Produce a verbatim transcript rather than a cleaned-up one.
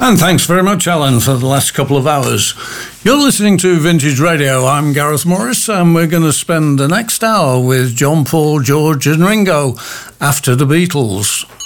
And thanks very much, Alan, for the last couple of hours. You're listening to Vintage Radio. I'm Gareth Morris, and we're going to spend the next hour with John, Paul, George and Ringo after the Beatles.